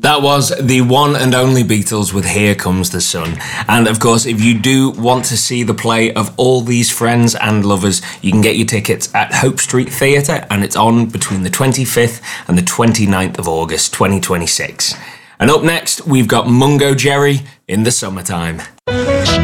That was the one and only Beatles with Here Comes the Sun. And of course, if you do want to see the play of all these friends and lovers, you can get your tickets at Hope Street Theatre, and it's on between the 25th and the 29th of August 2026. And up next, we've got Mungo Jerry in the Summertime.